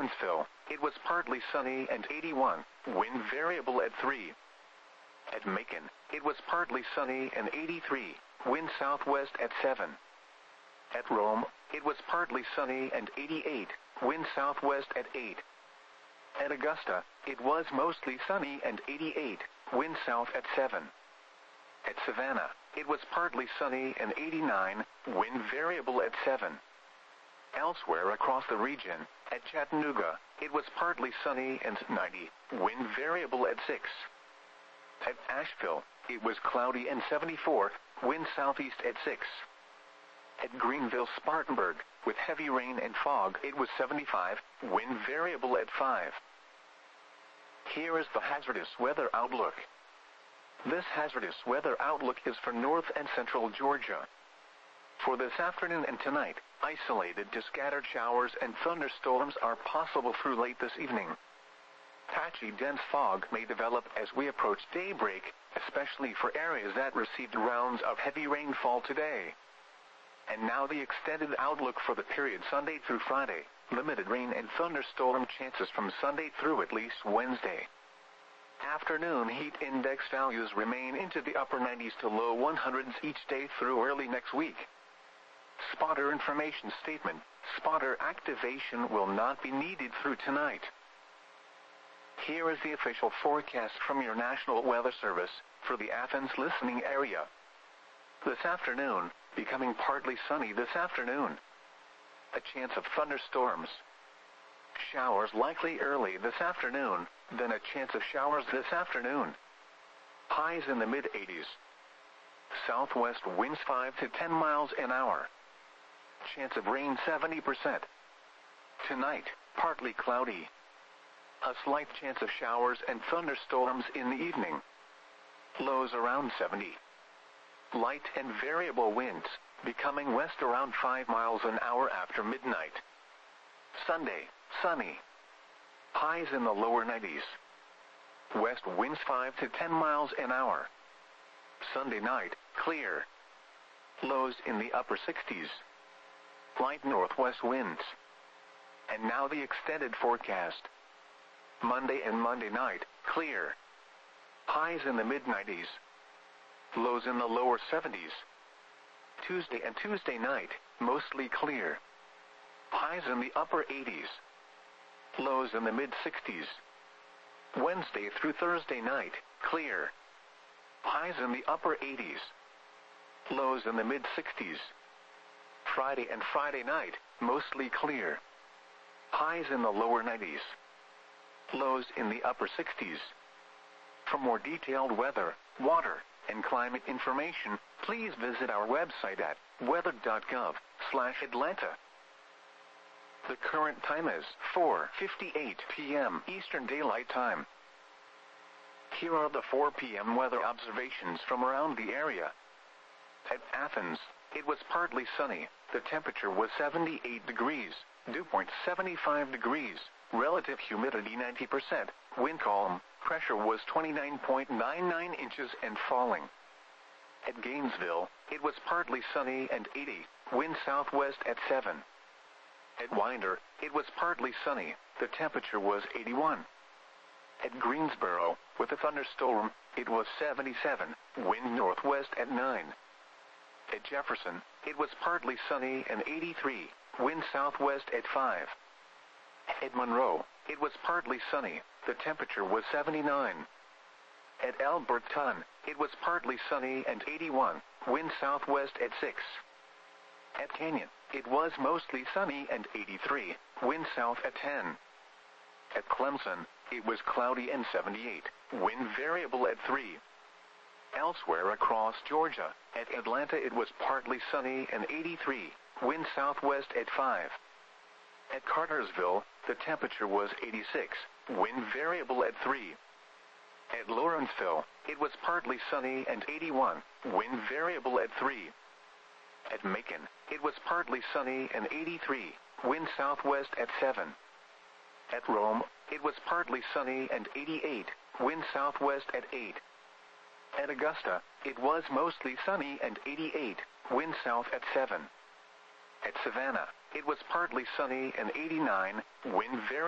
Lawrenceville, it was partly sunny and 81, wind variable at 3. At Macon, it was partly sunny and 83, wind southwest at 7. At Rome, it was partly sunny and 88, wind southwest at 8. At Augusta, it was mostly sunny and 88, wind south at 7. At Savannah, it was partly sunny and 89, wind variable at 7. Elsewhere across the region, at Chattanooga, it was partly sunny and 90, wind variable at 6. At Asheville, it was cloudy and 74, wind southeast at 6. At Greenville-Spartanburg, with heavy rain and fog, it was 75, wind variable at 5. Here is the hazardous weather outlook. This hazardous weather outlook is for north and central Georgia. For this afternoon and tonight, isolated to scattered showers and thunderstorms are possible through late this evening. Patchy dense fog may develop as we approach daybreak, especially for areas that received rounds of heavy rainfall today. And now the extended outlook for the period Sunday through Friday. Limited rain and thunderstorm chances from Sunday through at least Wednesday. Afternoon heat index values remain into the upper 90s to low 100s each day through early next week. Spotter information statement. Spotter activation will not be needed through tonight. Here is the official forecast from your National Weather Service for the Athens listening area. This afternoon, becoming partly sunny this afternoon. A chance of thunderstorms. Showers likely early this afternoon, then a chance of showers this afternoon. Highs in the mid-80s. Southwest winds 5 to 10 miles an hour. Chance of rain 70%. Tonight, partly cloudy. A slight chance of showers and thunderstorms in the evening. Lows around 70. Light and variable winds, becoming west around 5 miles an hour after midnight. Sunday, sunny. Highs in the lower 90s. West winds 5 to 10 miles an hour. Sunday night, clear. Lows in the upper 60s. Light northwest winds. And now the extended forecast. Monday and Monday night, clear. Highs in the mid-90s. Lows in the lower 70s. Tuesday and Tuesday night, mostly clear. Highs in the upper 80s. Lows in the mid-60s. Wednesday through Thursday night, clear. Highs in the upper 80s. Lows in the mid-60s. Friday and Friday night, mostly clear. Highs in the lower 90s. Lows in the upper 60s. For more detailed weather, water, and climate information, please visit our website at weather.gov/Atlanta. The current time is 4:58 p.m. Eastern Daylight Time. Here are the 4 p.m. weather observations from around the area. At Athens, it was partly sunny. The temperature was 78 degrees, dew point 75 degrees, relative humidity 90%, wind calm, pressure was 29.99 inches and falling. At Gainesville, it was partly sunny and 80, wind southwest at 7. At Winder, it was partly sunny, the temperature was 81. At Greensboro, with a thunderstorm, it was 77, wind northwest at 9. At Jefferson, it was partly sunny and 83, wind southwest at 5. At Monroe, it was partly sunny, the temperature was 79. At Alberton, it was partly sunny and 81, wind southwest at 6. At Canyon, it was mostly sunny and 83, wind south at 10. At Clemson, it was cloudy and 78, wind variable at 3. Elsewhere across Georgia, at Atlanta it was partly sunny and 83, wind southwest at 5. At Cartersville, the temperature was 86, wind variable at 3. At Lawrenceville, it was partly sunny and 81, wind variable at 3. At Macon, it was partly sunny and 83, wind southwest at 7. At Rome, it was partly sunny and 88, wind southwest at 8. At Augusta, it was mostly sunny and 88, wind south at 7. At Savannah, it was partly sunny and 89, wind variable